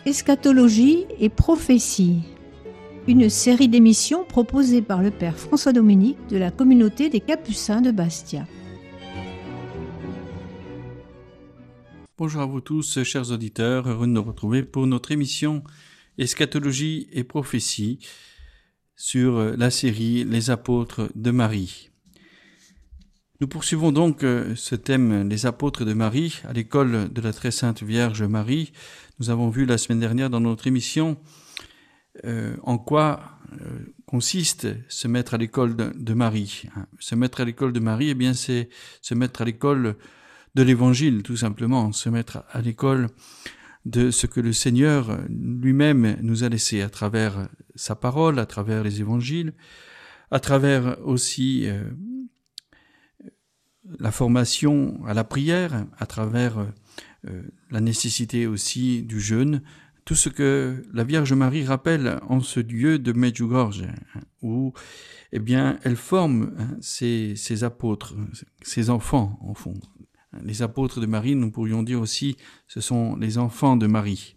Eschatologie et prophétie, une série d'émissions proposée par le Père François-Dominique de la communauté des Capucins de Bastia. Bonjour à vous tous, chers auditeurs, heureux de nous retrouver pour notre émission Eschatologie et prophétie sur la série Les apôtres de Marie. Nous poursuivons donc ce thème, les apôtres de Marie, à l'école de la très sainte Vierge Marie. Nous avons vu la semaine dernière dans notre émission en quoi consiste se mettre à l'école de Marie. Se mettre à l'école de Marie, eh bien, c'est se mettre à l'école de l'Évangile, tout simplement, se mettre à l'école de ce que le Seigneur lui-même nous a laissé à travers sa parole, à travers les Évangiles, à travers aussi la formation à la prière, à travers la nécessité aussi du jeûne, tout ce que la Vierge Marie rappelle en ce lieu de Medjugorje, où eh bien, elle forme ses apôtres, ses enfants, en fond. Les apôtres de Marie, nous pourrions dire aussi, ce sont les enfants de Marie.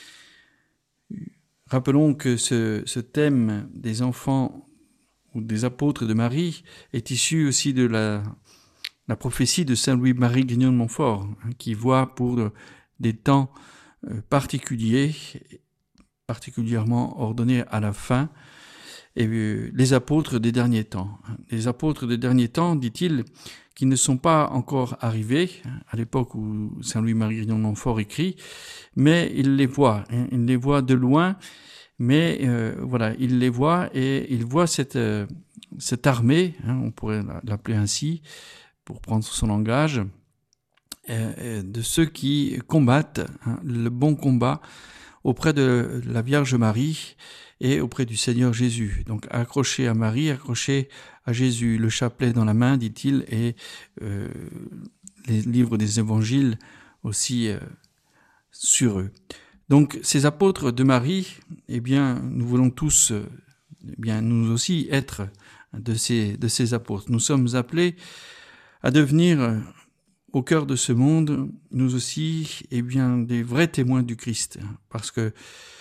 Rappelons que ce thème des enfants ou des apôtres de Marie est issu aussi de la prophétie de Saint Louis-Marie Grignon de Montfort, qui voit pour des temps particuliers, particulièrement ordonnés à la fin, et les apôtres des derniers temps. Les apôtres des derniers temps, dit-il, qui ne sont pas encore arrivés à l'époque où Saint Louis-Marie Grignon de Montfort écrit, mais il les voit de loin, mais voilà, il les voit et il voit cette armée, on pourrait l'appeler ainsi, pour prendre son langage, de ceux qui combattent le bon combat auprès de la Vierge Marie et auprès du Seigneur Jésus. Donc accroché à Marie, accroché à Jésus, le chapelet dans la main, dit-il, et les livres des évangiles aussi sur eux. Donc ces apôtres de Marie, eh bien, nous voulons tous, eh bien, nous aussi être de ces apôtres. Nous sommes appelés à devenir au cœur de ce monde, nous aussi, eh bien, des vrais témoins du Christ, parce que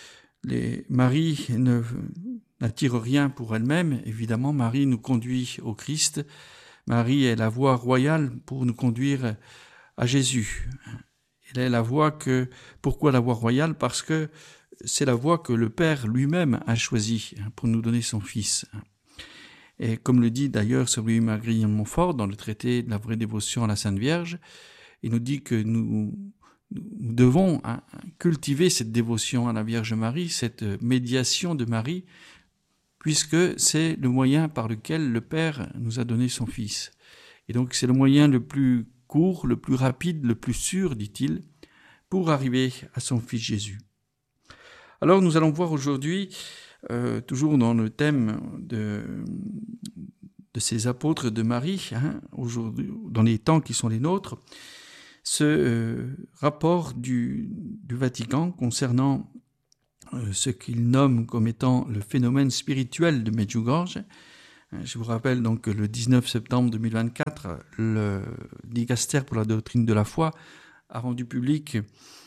Marie n'attire rien pour elle-même. Évidemment, Marie nous conduit au Christ. Marie est la voie royale pour nous conduire à Jésus. Elle est la voie pourquoi la voie royale? Parce que c'est la voie que le Père lui-même a choisie pour nous donner son Fils. Et comme le dit d'ailleurs Saint Louis-Marie Grignon de Montfort dans le traité de la vraie dévotion à la Sainte Vierge, il nous dit que nous devons cultiver cette dévotion à la Vierge Marie, cette médiation de Marie, puisque c'est le moyen par lequel le Père nous a donné son Fils. Et donc c'est le moyen le plus court, le plus rapide, le plus sûr, dit-il, pour arriver à son Fils Jésus. Alors nous allons voir aujourd'hui, toujours dans le thème de ces apôtres de Marie, aujourd'hui, dans les temps qui sont les nôtres, ce rapport du Vatican concernant ce qu'il nomme comme étant le phénomène spirituel de Medjugorje. Je vous rappelle donc que le 19 septembre 2024, le Dicaster pour la doctrine de la foi a rendu public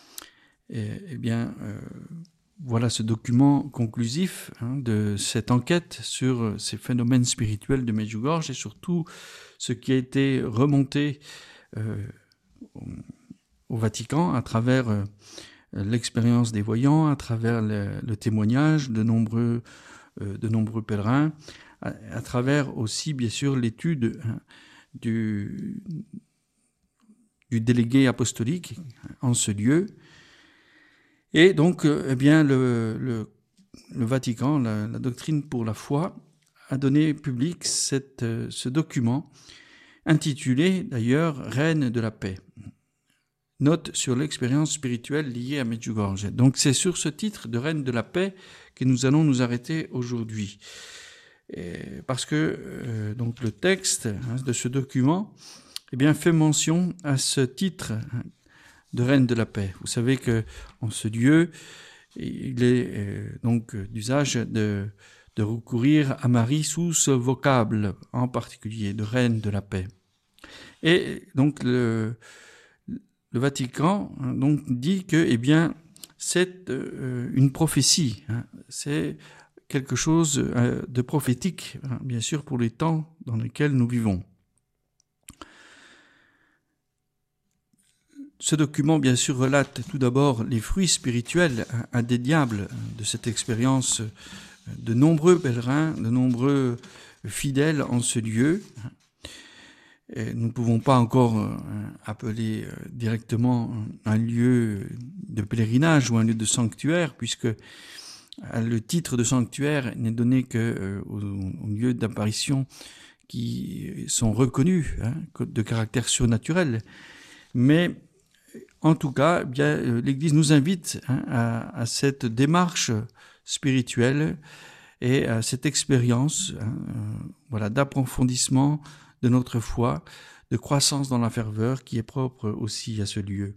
voilà ce document conclusif de cette enquête sur ces phénomènes spirituels de Medjugorje et surtout ce qui a été remonté au Vatican à travers l'expérience des voyants, à travers le témoignage de nombreux pèlerins, à travers aussi bien sûr l'étude du délégué apostolique en ce lieu. Et donc, eh bien, le Vatican, la doctrine pour la foi, a donné public ce document intitulé d'ailleurs « Reine de la paix ». Note sur l'expérience spirituelle liée à Medjugorje. Donc c'est sur ce titre de Reine de la paix que nous allons nous arrêter aujourd'hui. Parce que donc le texte de ce document eh bien, fait mention à ce titre de Reine de la paix. Vous savez que en ce lieu, il est donc d'usage de recourir à Marie sous ce vocable en particulier de Reine de la paix. Et donc le Vatican donc dit que, eh bien, c'est une prophétie, hein. C'est quelque chose de prophétique, hein, bien sûr, pour les temps dans lesquels nous vivons. Ce document, bien sûr, relate tout d'abord les fruits spirituels indéniables de cette expérience de nombreux pèlerins, de nombreux fidèles en ce lieu. Et nous ne pouvons pas encore appeler directement un lieu de pèlerinage ou un lieu de sanctuaire, puisque le titre de sanctuaire n'est donné qu'aux lieux d'apparition qui sont reconnus, hein, de caractère surnaturel. Mais en tout cas, bien, l'Église nous invite, hein, à cette démarche spirituelle et à cette expérience, hein, voilà, d'approfondissement de notre foi, de croissance dans la ferveur qui est propre aussi à ce lieu.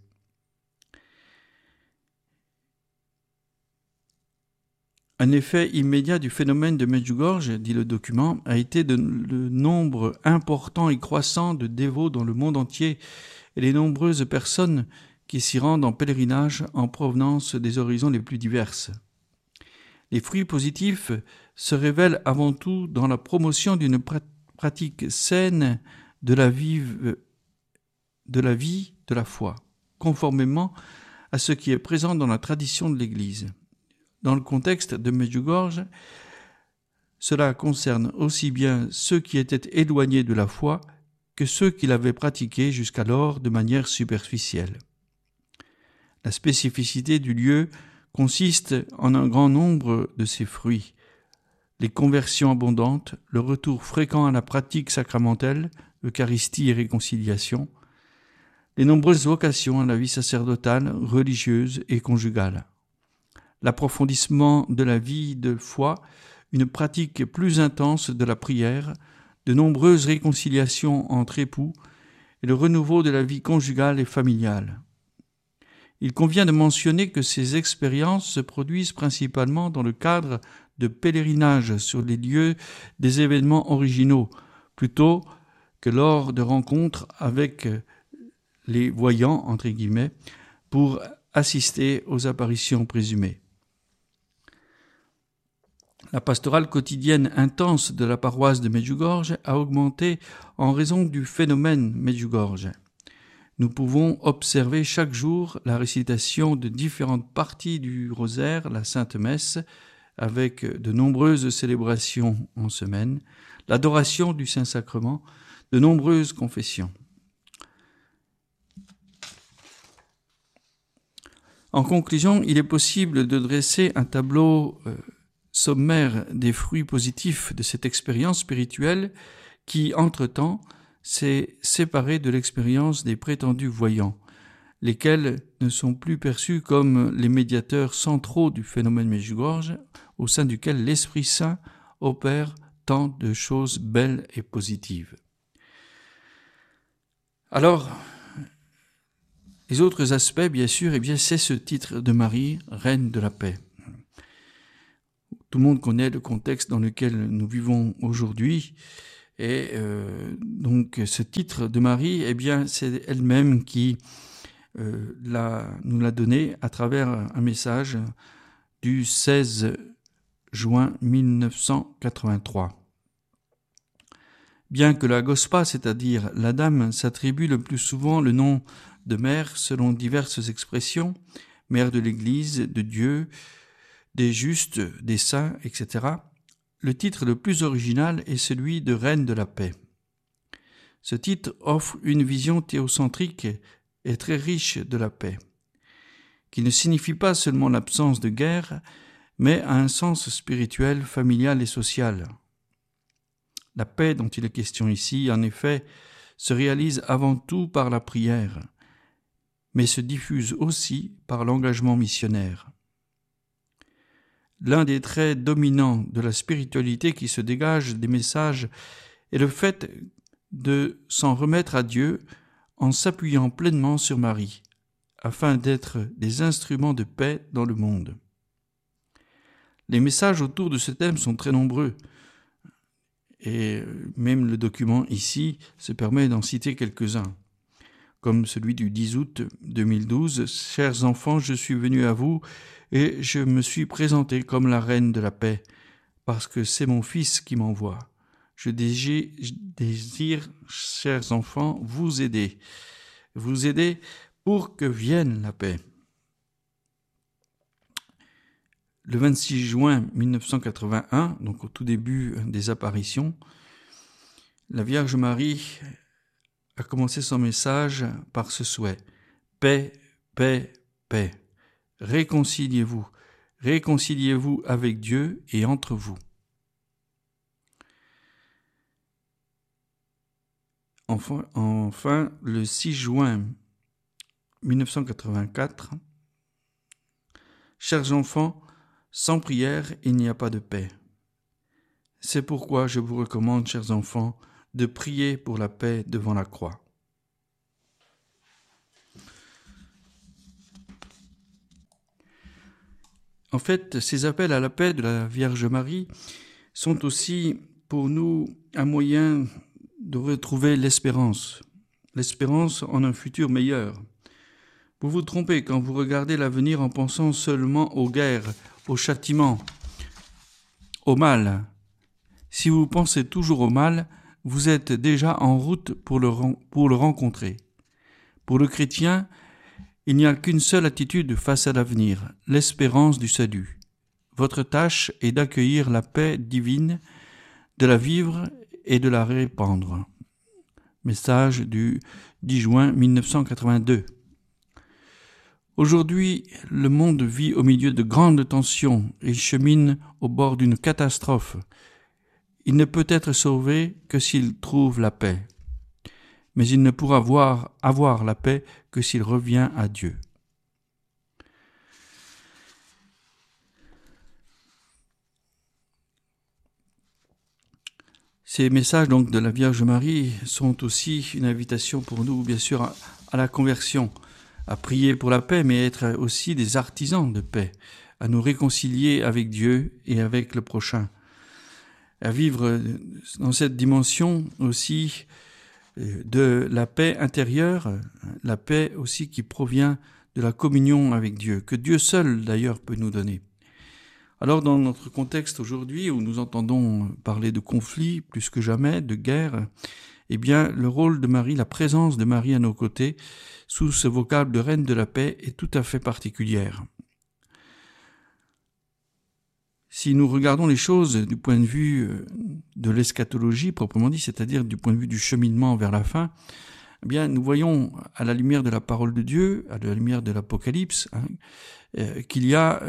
Un effet immédiat du phénomène de Medjugorje, dit le document, a été le nombre important et croissant de dévots dans le monde entier et les nombreuses personnes qui s'y rendent en pèlerinage en provenance des horizons les plus diverses. Les fruits positifs se révèlent avant tout dans la promotion d'une pratique saine de la vie de la foi, conformément à ce qui est présent dans la tradition de l'Église. Dans le contexte de Medjugorje, cela concerne aussi bien ceux qui étaient éloignés de la foi que ceux qui l'avaient pratiquée jusqu'alors de manière superficielle. La spécificité du lieu consiste en un grand nombre de ses fruits, les conversions abondantes, le retour fréquent à la pratique sacramentelle, Eucharistie et réconciliation, les nombreuses vocations à la vie sacerdotale, religieuse et conjugale, l'approfondissement de la vie de foi, une pratique plus intense de la prière, de nombreuses réconciliations entre époux et le renouveau de la vie conjugale et familiale. Il convient de mentionner que ces expériences se produisent principalement dans le cadre de pèlerinages sur les lieux des événements originaux, plutôt que lors de rencontres avec les voyants, entre guillemets, pour assister aux apparitions présumées. La pastorale quotidienne intense de la paroisse de Medjugorje a augmenté en raison du phénomène Medjugorje. Nous pouvons observer chaque jour la récitation de différentes parties du rosaire, la Sainte Messe, avec de nombreuses célébrations en semaine, l'adoration du Saint-Sacrement, de nombreuses confessions. En conclusion, il est possible de dresser un tableau sommaire des fruits positifs de cette expérience spirituelle qui, entre-temps, s'est séparé de l'expérience des prétendus voyants, lesquels ne sont plus perçus comme les médiateurs centraux du phénomène Medjugorje, au sein duquel l'Esprit Saint opère tant de choses belles et positives. Alors, les autres aspects, bien sûr, c'est ce titre de Marie, Reine de la paix. Tout le monde connaît le contexte dans lequel nous vivons aujourd'hui. Et donc ce titre de Marie, c'est elle-même qui nous l'a donné à travers un message du 16 juin 1983. Bien que la Gospa, c'est-à-dire la Dame, s'attribue le plus souvent le nom de mère selon diverses expressions, mère de l'Église, de Dieu, des justes, des saints, etc., le titre le plus original est celui de Reine de la paix. Ce titre offre une vision théocentrique et très riche de la paix, qui ne signifie pas seulement l'absence de guerre, mais a un sens spirituel, familial et social. La paix dont il est question ici, en effet, se réalise avant tout par la prière, mais se diffuse aussi par l'engagement missionnaire. L'un des traits dominants de la spiritualité qui se dégage des messages est le fait de s'en remettre à Dieu en s'appuyant pleinement sur Marie, afin d'être des instruments de paix dans le monde. Les messages autour de ce thème sont très nombreux, et même le document ici se permet d'en citer quelques-uns, comme celui du 10 août 2012. « Chers enfants, je suis venu à vous et je me suis présenté comme la reine de la paix, parce que c'est mon Fils qui m'envoie. Je désire, chers enfants, vous aider pour que vienne la paix. » Le 26 juin 1981, donc au tout début des apparitions, la Vierge Marie a commencé son message par ce souhait. Paix, paix, paix. Réconciliez-vous. Réconciliez-vous avec Dieu et entre vous. Enfin, le 6 juin 1984, chers enfants, sans prière, il n'y a pas de paix. C'est pourquoi je vous recommande, chers enfants, de prier pour la paix devant la croix. En fait, ces appels à la paix de la Vierge Marie sont aussi pour nous un moyen de retrouver l'espérance en un futur meilleur. Vous vous trompez quand vous regardez l'avenir en pensant seulement aux guerres, aux châtiments, au mal. Si vous pensez toujours au mal, vous êtes déjà en route pour le rencontrer. Pour le chrétien, il n'y a qu'une seule attitude face à l'avenir, l'espérance du salut. Votre tâche est d'accueillir la paix divine, de la vivre et de la répandre. Message du 10 juin 1982. Aujourd'hui, le monde vit au milieu de grandes tensions et chemine au bord d'une catastrophe. Il ne peut être sauvé que s'il trouve la paix. Mais il ne pourra avoir la paix que s'il revient à Dieu. Ces messages donc de la Vierge Marie sont aussi une invitation pour nous, bien sûr, à la conversion, à prier pour la paix, mais être aussi des artisans de paix, à nous réconcilier avec Dieu et avec le prochain, à vivre dans cette dimension aussi de la paix intérieure, la paix aussi qui provient de la communion avec Dieu, que Dieu seul d'ailleurs peut nous donner. Alors dans notre contexte aujourd'hui où nous entendons parler de conflits plus que jamais, de guerre, eh bien le rôle de Marie, la présence de Marie à nos côtés, sous ce vocable de reine de la paix est tout à fait particulière. Si nous regardons les choses du point de vue de l'eschatologie proprement dit, c'est-à-dire du point de vue du cheminement vers la fin, eh bien, nous voyons à la lumière de la parole de Dieu, à la lumière de l'Apocalypse, qu'il y a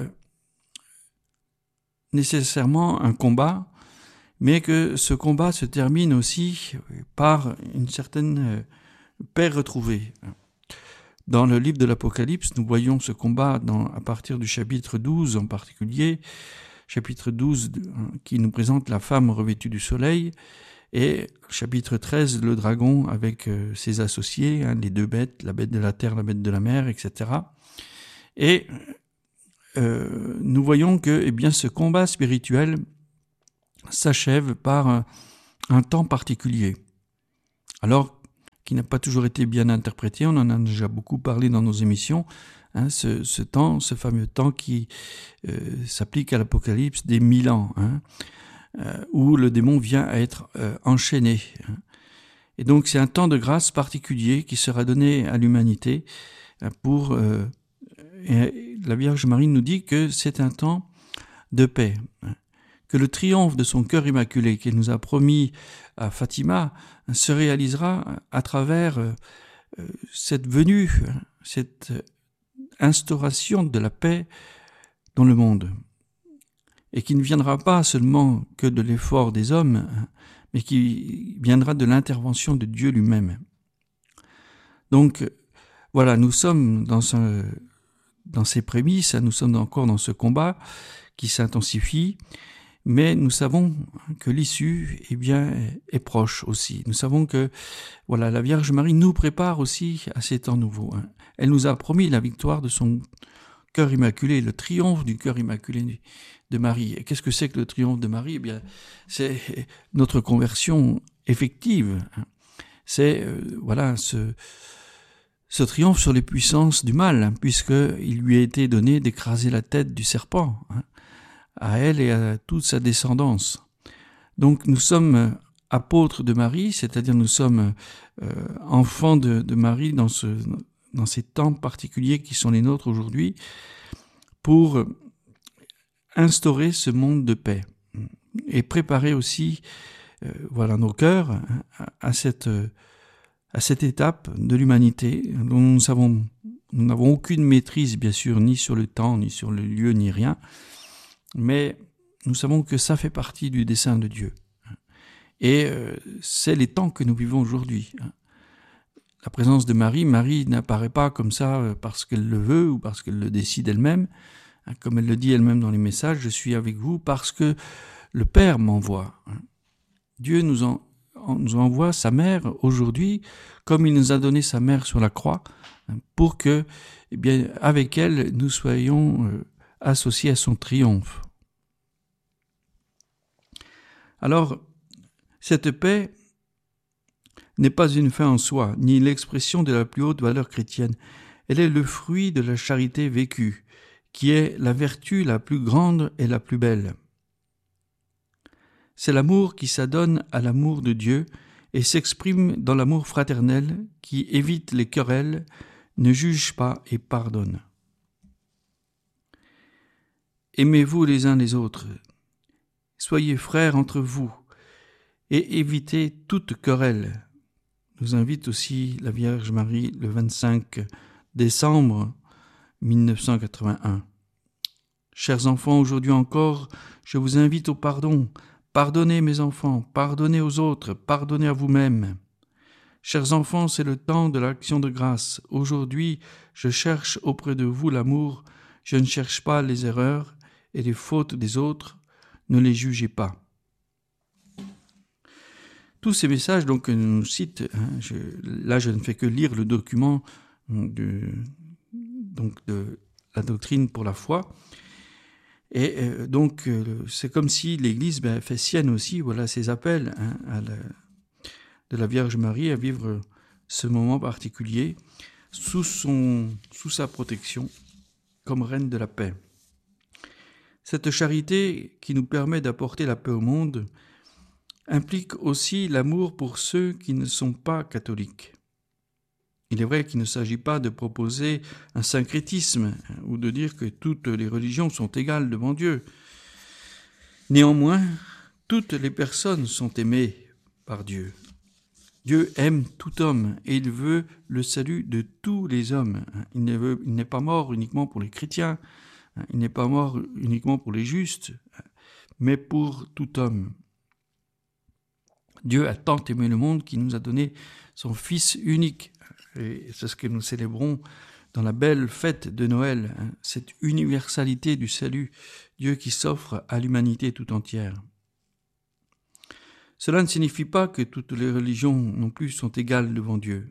nécessairement un combat, mais que ce combat se termine aussi par une certaine paix retrouvée. Dans le livre de l'Apocalypse, nous voyons ce combat à partir du chapitre 12 en particulier, chapitre 12 qui nous présente la femme revêtue du soleil, et chapitre 13, le dragon avec ses associés, les deux bêtes, la bête de la terre, la bête de la mer, etc. Et nous voyons que ce combat spirituel s'achève par un temps particulier. Alors, qui n'a pas toujours été bien interprété, on en a déjà beaucoup parlé dans nos émissions, ce temps, ce fameux temps qui s'applique à l'Apocalypse des 1000 ans, où le démon vient à être enchaîné. Et donc c'est un temps de grâce particulier qui sera donné à l'humanité pour... et la Vierge Marie nous dit que c'est un temps de paix, que le triomphe de son cœur immaculé qu'elle nous a promis à Fatima se réalisera à travers cette venue, cette instauration de la paix dans le monde, et qui ne viendra pas seulement que de l'effort des hommes, mais qui viendra de l'intervention de Dieu lui-même. Donc voilà, nous sommes dans ces prémices, nous sommes encore dans ce combat qui s'intensifie, mais nous savons que l'issue est proche aussi. Nous savons que la Vierge Marie nous prépare aussi à ces temps nouveaux. Elle nous a promis la victoire de son cœur immaculé, le triomphe du cœur immaculé de Marie. Et qu'est-ce que c'est que le triomphe de Marie ? C'est notre conversion effective. C'est ce triomphe sur les puissances du mal, puisqu'il lui a été donné d'écraser la tête du serpent, à elle et à toute sa descendance. Donc nous sommes apôtres de Marie, c'est-à-dire nous sommes enfants de Marie dans ces temps particuliers qui sont les nôtres aujourd'hui, pour instaurer ce monde de paix et préparer aussi nos cœurs à cette étape de l'humanité dont nous n'avons aucune maîtrise, bien sûr, ni sur le temps, ni sur le lieu, ni rien, mais nous savons que ça fait partie du dessein de Dieu. Et c'est les temps que nous vivons aujourd'hui. La présence de Marie n'apparaît pas comme ça parce qu'elle le veut ou parce qu'elle le décide elle-même. Comme elle le dit elle-même dans les messages, je suis avec vous parce que le Père m'envoie. Dieu nous envoie sa mère aujourd'hui, comme il nous a donné sa mère sur la croix, pour que, avec elle, nous soyons associés à son triomphe. Alors, cette paix n'est pas une fin en soi, ni l'expression de la plus haute valeur chrétienne. Elle est le fruit de la charité vécue, qui est la vertu la plus grande et la plus belle. C'est l'amour qui s'adonne à l'amour de Dieu et s'exprime dans l'amour fraternel qui évite les querelles, ne juge pas et pardonne. Aimez-vous les uns les autres, soyez frères entre vous et évitez toute querelle, nous invite aussi la Vierge Marie le 25 décembre 1981. Chers enfants, aujourd'hui encore, je vous invite au pardon. Pardonnez mes enfants, pardonnez aux autres, pardonnez à vous-même. Chers enfants, c'est le temps de l'action de grâce. Aujourd'hui, je cherche auprès de vous l'amour, je ne cherche pas les erreurs et les fautes des autres, ne les jugez pas. Tous ces messages donc, que nous cite, je ne fais que lire le document de la doctrine pour la foi. Et donc, c'est comme si l'Église fait sienne aussi ces appels de la Vierge Marie à vivre ce moment particulier sous sa protection comme reine de la paix. Cette charité qui nous permet d'apporter la paix au monde implique aussi l'amour pour ceux qui ne sont pas catholiques. Il est vrai qu'il ne s'agit pas de proposer un syncrétisme ou de dire que toutes les religions sont égales devant Dieu. Néanmoins, toutes les personnes sont aimées par Dieu. Dieu aime tout homme et il veut le salut de tous les hommes. Il n'est pas mort uniquement pour les chrétiens, il n'est pas mort uniquement pour les justes, mais pour tout homme. Dieu a tant aimé le monde qu'il nous a donné son Fils unique. Et c'est ce que nous célébrons dans la belle fête de Noël, cette universalité du salut, Dieu qui s'offre à l'humanité tout entière. Cela ne signifie pas que toutes les religions non plus sont égales devant Dieu.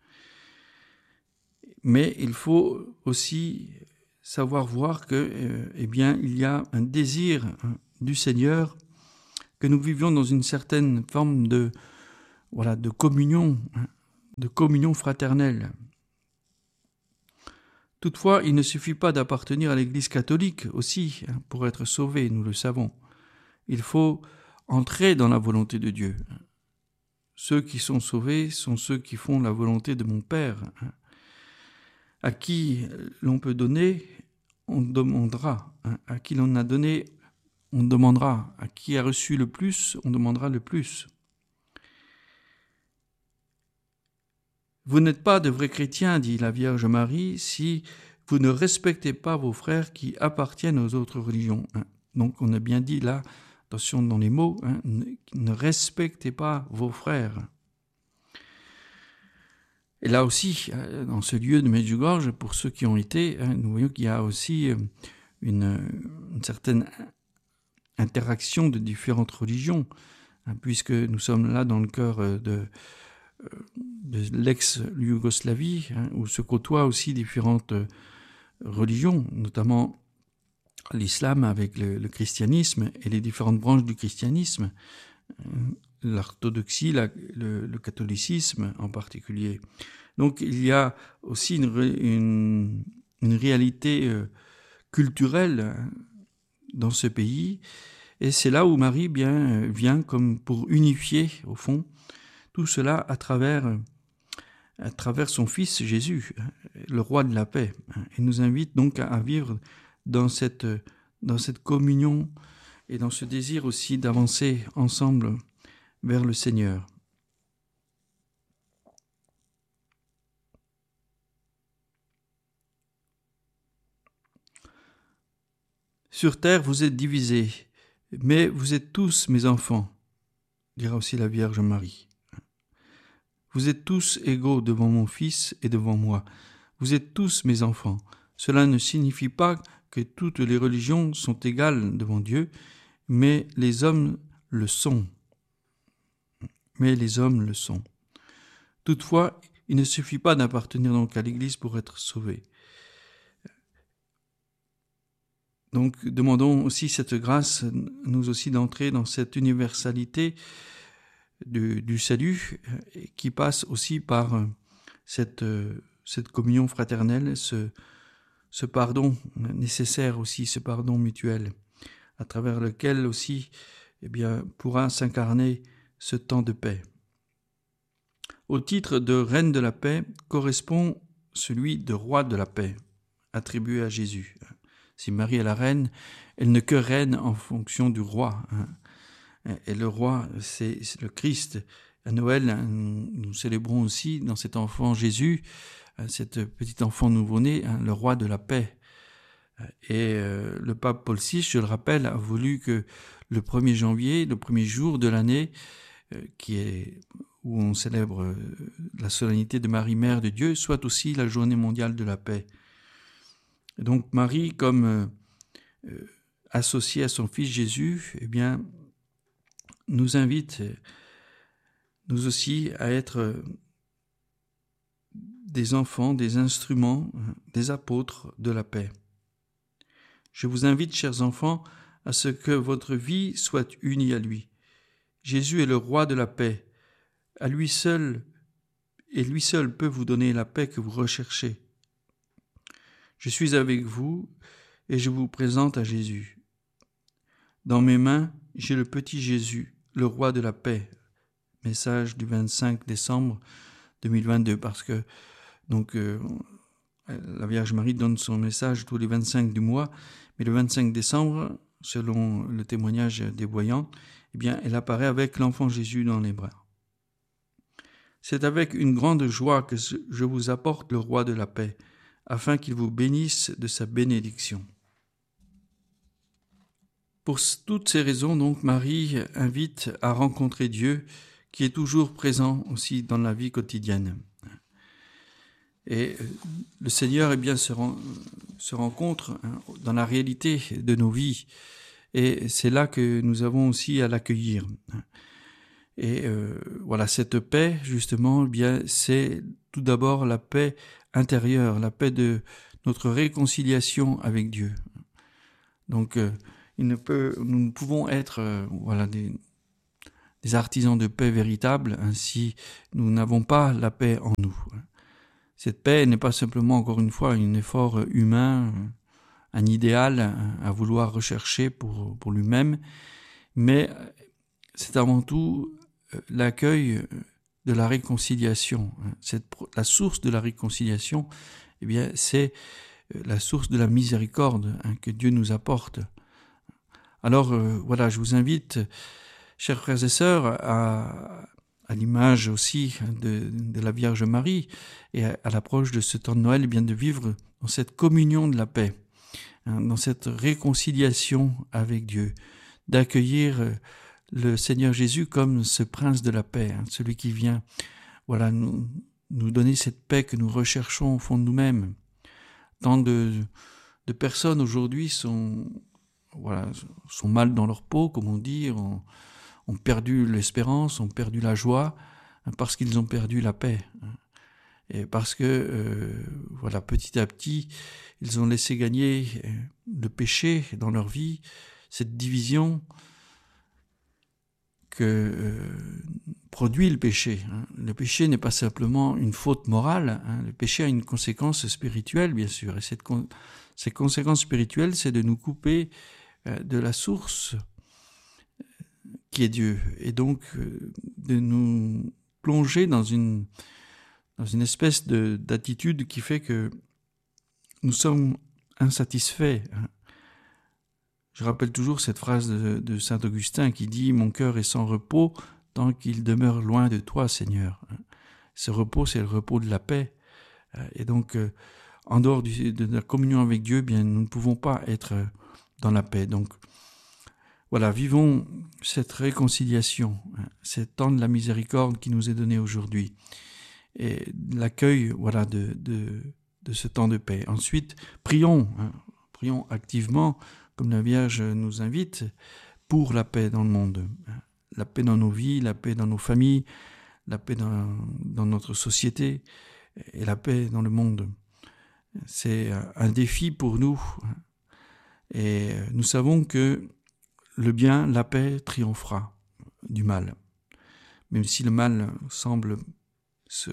Mais il faut aussi savoir voir que, il y a un désir du Seigneur que nous vivions dans une certaine forme de communion fraternelle. Toutefois, il ne suffit pas d'appartenir à l'Église catholique aussi pour être sauvé, nous le savons. Il faut entrer dans la volonté de Dieu. Ceux qui sont sauvés sont ceux qui font la volonté de mon Père. À qui l'on peut donner, on demandera. À qui l'on a donné, on demandera. À qui a reçu le plus, on demandera le plus. Vous n'êtes pas de vrais chrétiens, dit la Vierge Marie, si vous ne respectez pas vos frères qui appartiennent aux autres religions. Donc on a bien dit là, attention dans les mots, ne respectez pas vos frères. Et là aussi, dans ce lieu de Medjugorje, pour ceux qui ont été, nous voyons qu'il y a aussi une certaine interaction de différentes religions, puisque nous sommes là dans le cœur de l'ex-Yougoslavie, où se côtoient aussi différentes religions, notamment l'islam avec le christianisme et les différentes branches du christianisme, l'orthodoxie, le catholicisme en particulier, Donc il y a aussi une réalité culturelle dans ce pays, et c'est là où Marie vient comme pour unifier, au fond, tout cela à travers son Fils Jésus, le roi de la paix. Il nous invite donc à vivre dans cette communion et dans ce désir aussi d'avancer ensemble vers le Seigneur. Sur terre, vous êtes divisés, mais vous êtes tous mes enfants, dira aussi la Vierge Marie. Vous êtes tous égaux devant mon Fils et devant moi. Vous êtes tous mes enfants. Cela ne signifie pas que toutes les religions sont égales devant Dieu, mais les hommes le sont. Toutefois, il ne suffit pas d'appartenir donc à l'Église pour être sauvé. Donc, demandons aussi cette grâce, nous aussi, d'entrer dans cette universalité du salut qui passe aussi par cette communion fraternelle, ce pardon nécessaire aussi, ce pardon mutuel, à travers lequel aussi pourra s'incarner ce temps de paix. Au titre de reine de la paix correspond celui de roi de la paix, attribué à Jésus. Si Marie est la reine, elle n'est que reine en fonction du roi. Et le roi, c'est le Christ. À Noël, nous célébrons aussi dans cet enfant Jésus, cet petit enfant nouveau-né, le roi de la paix. Et le pape Paul VI, je le rappelle, a voulu que le 1er janvier, le premier jour de l'année, où on célèbre la solennité de Marie, Mère de Dieu, soit aussi la journée mondiale de la paix. Et donc Marie, comme associée à son Fils Jésus, nous invite, nous aussi, à être des enfants, des instruments, des apôtres de la paix. Je vous invite, chers enfants, à ce que votre vie soit unie à lui. Jésus est le roi de la paix. À lui seul, et lui seul peut vous donner la paix que vous recherchez. Je suis avec vous et je vous présente à Jésus. Dans mes mains, j'ai le petit Jésus, le roi de la paix. Message du 25 décembre 2022, parce que la Vierge Marie donne son message tous les 25 du mois, mais le 25 décembre, selon le témoignage des voyants, elle apparaît avec l'enfant Jésus dans les bras. C'est avec une grande joie que je vous apporte le roi de la paix, afin qu'il vous bénisse de sa bénédiction. Pour toutes ces raisons, donc, Marie invite à rencontrer Dieu, qui est toujours présent aussi dans la vie quotidienne. Et le Seigneur se rencontre dans la réalité de nos vies, et c'est là que nous avons aussi à l'accueillir. Et cette paix, justement, c'est tout d'abord la paix intérieure, la paix de notre réconciliation avec Dieu. Donc, nous ne pouvons être des artisans de paix véritables si nous n'avons pas la paix en nous. Cette paix n'est pas simplement, encore une fois, un effort humain, un idéal à vouloir rechercher pour lui-même, mais c'est avant tout l'accueil de la réconciliation. La source de la réconciliation, c'est la source de la miséricorde que Dieu nous apporte. Alors je vous invite, chers frères et sœurs, à l'image aussi de la Vierge Marie et à l'approche de ce temps de Noël, de vivre dans cette communion de la paix, dans cette réconciliation avec Dieu, d'accueillir le Seigneur Jésus comme ce prince de la paix, celui qui vient nous donner cette paix que nous recherchons au fond de nous-mêmes. Tant de personnes aujourd'hui sont mal dans leur peau, comme on dit, ont perdu l'espérance, ont perdu la joie, parce qu'ils ont perdu la paix. Et parce que, petit à petit, ils ont laissé gagner le péché dans leur vie, cette division que produit le péché. Le péché n'est pas simplement une faute morale. Le péché a une conséquence spirituelle, bien sûr. Et cette conséquence spirituelle, c'est de nous couper de la source qui est Dieu. Et donc, de nous plonger dans une espèce d'attitude qui fait que nous sommes insatisfaits. Je rappelle toujours cette phrase de saint Augustin qui dit « Mon cœur est sans repos tant qu'il demeure loin de toi, Seigneur ». Ce repos, c'est le repos de la paix. Et donc, en dehors de la communion avec Dieu, bien, nous ne pouvons pas être dans la paix. Donc, voilà, vivons cette réconciliation, cet temps de la miséricorde qui nous est donné aujourd'hui. Et l'accueil, voilà, de ce temps de paix. Ensuite, prions activement, comme la Vierge nous invite, pour la paix dans le monde. La paix dans nos vies, la paix dans nos familles, la paix dans notre société et la paix dans le monde. C'est un défi pour nous. Et nous savons que le bien, la paix triomphera du mal. Même si le mal semble se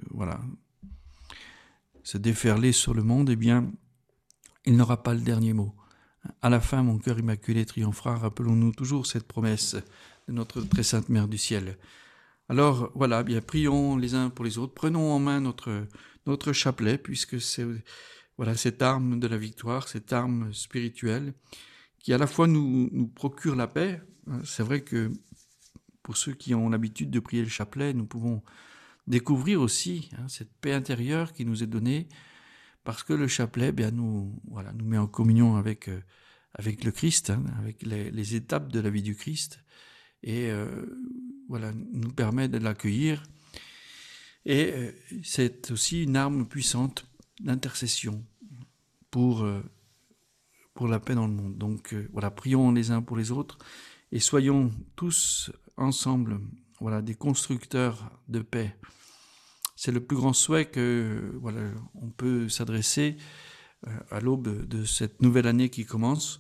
déferler sur le monde, eh bien, il n'aura pas le dernier mot. À la fin, mon cœur immaculé triomphera. Rappelons-nous toujours cette promesse de notre très sainte Mère du ciel. Alors, voilà, bien, prions les uns pour les autres. Prenons en main notre chapelet, puisque c'est cette arme de la victoire, cette arme spirituelle, qui à la fois nous procure la paix. C'est vrai que pour ceux qui ont l'habitude de prier le chapelet, nous pouvons découvrir aussi cette paix intérieure qui nous est donnée, parce que le chapelet nous met en communion avec le Christ, avec les étapes de la vie du Christ, et nous permet de l'accueillir. Et c'est aussi une arme puissante d'intercession pour la paix dans le monde. Donc prions les uns pour les autres et soyons tous ensemble des constructeurs de paix. C'est le plus grand souhait que on peut s'adresser à l'aube de cette nouvelle année qui commence.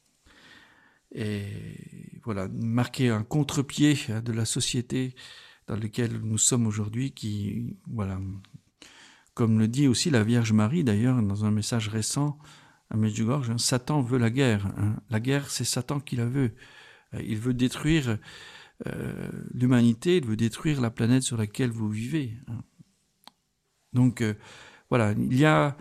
Et marquer un contre-pied de la société dans laquelle nous sommes aujourd'hui, qui, comme le dit aussi la Vierge Marie d'ailleurs dans un message récent à Medjugorje, Satan veut la guerre. La guerre, c'est Satan qui la veut. Il veut détruire l'humanité, il veut détruire la planète sur laquelle vous vivez. Donc il y a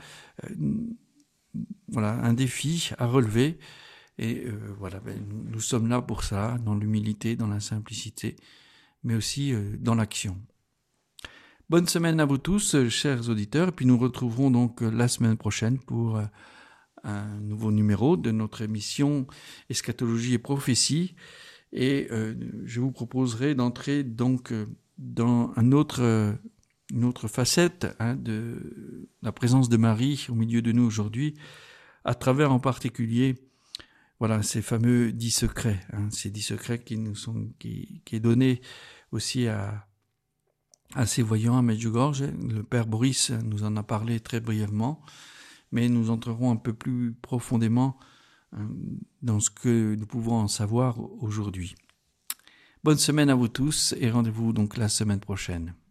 un défi à relever. Et nous sommes là pour ça, dans l'humilité, dans la simplicité, mais aussi dans l'action. Bonne semaine à vous tous, chers auditeurs, et puis nous retrouverons donc la semaine prochaine pour un nouveau numéro de notre émission Eschatologie et prophétie, et je vous proposerai d'entrer donc dans une autre facette de la présence de Marie au milieu de nous aujourd'hui, à travers en particulier ces fameux 10 secrets, ces 10 secrets qui est donné aussi à ces voyants à Medjugorje. Le Père Boris nous en a parlé très brièvement, mais nous entrerons un peu plus profondément dans ce que nous pouvons en savoir aujourd'hui. Bonne semaine à vous tous et rendez-vous donc la semaine prochaine.